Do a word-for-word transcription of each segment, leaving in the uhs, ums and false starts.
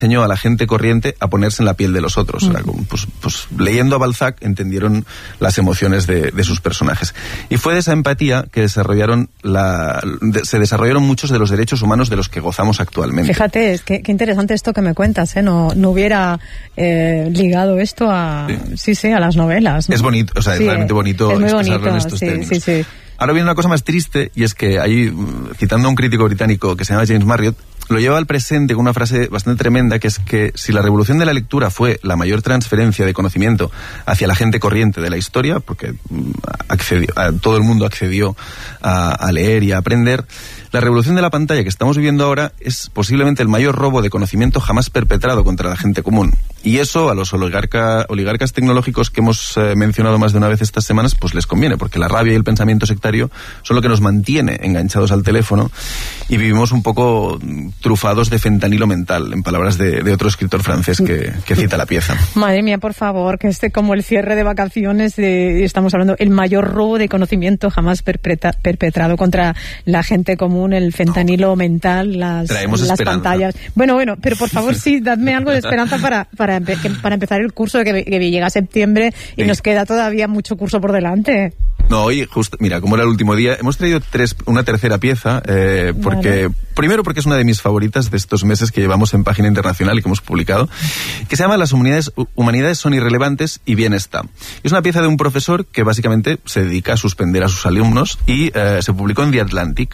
enseñó a la gente corriente a ponerse en la piel de los otros. Mm. Era como, pues, pues leyendo a Balzac entendieron las emociones de, de sus personajes. Y fue de esa empatía que desarrollaron la, de, se desarrollaron muchos de los derechos humanos de los que gozamos actualmente. Fíjate, es que, qué interesante esto que me cuentas, ¿eh? No, no hubiera eh, ligado esto a, sí. sí, sí, a las novelas, ¿no? Es bonito, o sea, sí, es realmente bonito es muy expresarlo bonito, en estos sí, términos. Sí, sí. Ahora viene una cosa más triste, y es que ahí, citando a un crítico británico que se llama James Marriott, lo lleva al presente con una frase bastante tremenda, que es que si la revolución de la lectura fue la mayor transferencia de conocimiento hacia la gente corriente de la historia, porque accedió, todo el mundo accedió a, a leer y a aprender, la revolución de la pantalla que estamos viviendo ahora es posiblemente el mayor robo de conocimiento jamás perpetrado contra la gente común. Y eso a los oligarca, oligarcas tecnológicos que hemos eh, mencionado más de una vez estas semanas, pues les conviene, porque la rabia y el pensamiento sectario son lo que nos mantiene enganchados al teléfono y vivimos un poco trufados de fentanilo mental, en palabras de, de otro escritor francés que, que cita la pieza. Madre mía, por favor, que este como el cierre de vacaciones, de, estamos hablando, el mayor robo de conocimiento jamás perpetra, perpetrado contra la gente común, el fentanilo no. mental, las, las pantallas. Bueno, bueno, pero por favor sí, dadme algo de esperanza para, para, empe- para empezar el curso, que, que llega septiembre y sí. nos queda todavía mucho curso por delante. No, hoy justo, mira, como era el último día, hemos traído tres, una tercera pieza, eh, porque, vale. primero porque es una de mis favoritas de estos meses que llevamos en Página Internacional y que hemos publicado, que se llama Las humanidades, humanidades son irrelevantes y bien está. Es una pieza de un profesor que básicamente se dedica a suspender a sus alumnos y eh, se publicó en The Atlantic.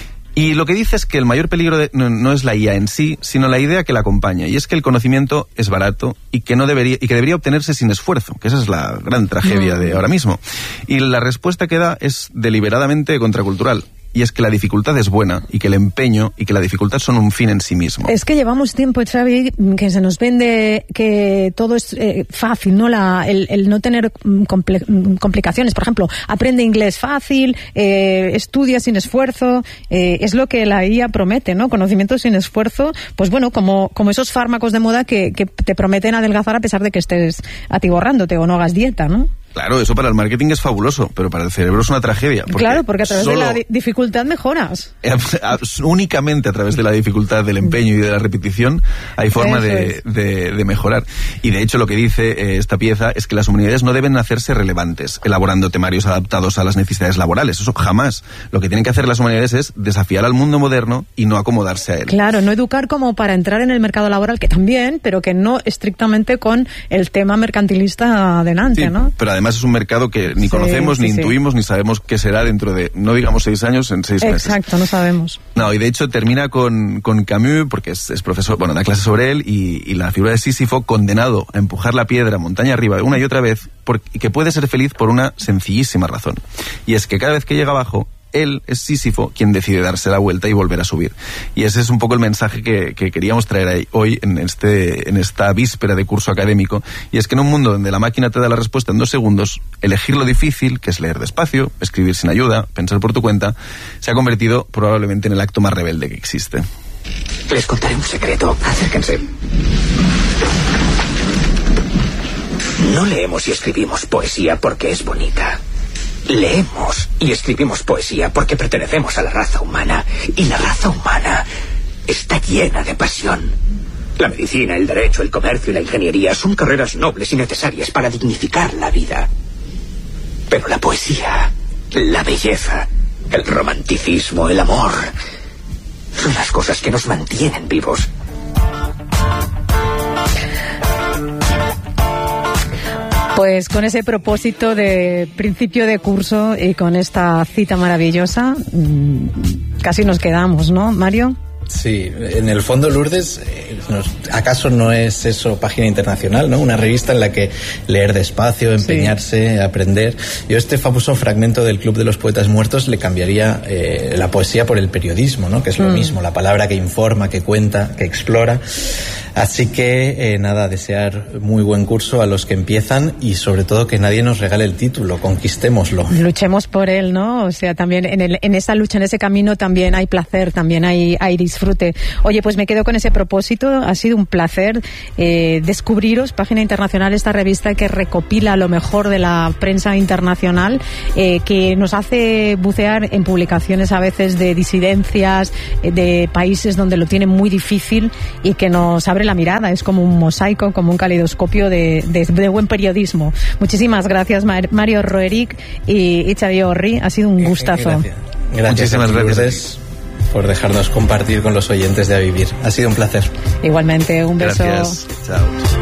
Y lo que dice es que el mayor peligro de, no, no es la I A en sí, sino la idea que la acompaña, y es que el conocimiento es barato y que no debería y que debería obtenerse sin esfuerzo, que esa es la gran tragedia de ahora mismo. Y la respuesta que da es deliberadamente contracultural. Y es que la dificultad es buena, y que el empeño y que la dificultad son un fin en sí mismo. Es que llevamos tiempo, Xavi, que se nos vende que todo es eh, fácil, ¿no? La, el, el no tener comple- complicaciones. Por ejemplo, aprende inglés fácil, eh, estudia sin esfuerzo, eh, es lo que la I A promete, ¿no? Conocimiento sin esfuerzo, pues bueno, como, como esos fármacos de moda que, que te prometen adelgazar a pesar de que estés atiborrándote o no hagas dieta, ¿no? Claro, eso para el marketing es fabuloso, pero para el cerebro es una tragedia. Porque claro, porque a través de la di- dificultad mejoras. Únicamente a través de la dificultad, del empeño y de la repetición hay forma de, de, de mejorar. Y de hecho lo que dice eh, esta pieza es que las humanidades no deben hacerse relevantes, elaborando temarios adaptados a las necesidades laborales. Eso jamás. Lo que tienen que hacer las humanidades es desafiar al mundo moderno y no acomodarse a él. Claro, no educar como para entrar en el mercado laboral, que también, pero que no estrictamente con el tema mercantilista adelante, sí, ¿no? Pero además es un mercado que ni conocemos, sí, sí, ni sí. intuimos, ni sabemos qué será dentro de, no digamos seis años, en seis Exacto, meses. Exacto, no sabemos. No, y de hecho termina con, con Camus, porque es, es profesor, bueno, da clase sobre él, y, y la figura de Sísifo condenado a empujar la piedra montaña arriba una y otra vez, por, y que puede ser feliz por una sencillísima razón. Y es que cada vez que llega abajo, él es Sísifo quien decide darse la vuelta y volver a subir. Y ese es un poco el mensaje que, que queríamos traer ahí, hoy en, este, en esta víspera de curso académico. Y es que en un mundo donde la máquina te da la respuesta en dos segundos, elegir lo difícil, que es leer despacio, escribir sin ayuda, pensar por tu cuenta, se ha convertido probablemente en el acto más rebelde que existe. Les contaré un secreto. Acérquense. No leemos y escribimos poesía porque es bonita. Leemos y escribimos poesía porque pertenecemos a la raza humana, y la raza humana está llena de pasión. La medicina, el derecho, el comercio y la ingeniería son carreras nobles y necesarias para dignificar la vida. Pero la poesía, la belleza, el romanticismo, el amor, son las cosas que nos mantienen vivos. Pues con ese propósito de principio de curso y con esta cita maravillosa, casi nos quedamos, ¿no, Mario? Sí, en el fondo, Lourdes, ¿acaso no es eso Página Internacional, ¿no? Una revista en la que leer despacio, empeñarse, sí. aprender. Yo este famoso fragmento del Club de los Poetas Muertos le cambiaría eh, la poesía por el periodismo, ¿no? Que es lo mm. mismo, la palabra que informa, que cuenta, que explora. Así que, eh, nada, desear muy buen curso a los que empiezan y sobre todo que nadie nos regale el título, conquistémoslo. Luchemos por él, ¿no? O sea, también en, el, en esa lucha, en ese camino también hay placer, también hay, hay disfrute. Oye, pues me quedo con ese propósito, ha sido un placer eh, descubriros Página Internacional, esta revista que recopila lo mejor de la prensa internacional, eh, que nos hace bucear en publicaciones a veces de disidencias, eh, de países donde lo tienen muy difícil y que nos abre abre la mirada, es como un mosaico, como un caleidoscopio de, de, de buen periodismo. Muchísimas gracias, Mario Roerich y, y Xavier Orri, ha sido un gustazo. Gracias, gracias a ti, Lourdes, por dejarnos compartir con los oyentes de A Vivir. Ha sido un placer. Igualmente, un beso. Gracias. Chao.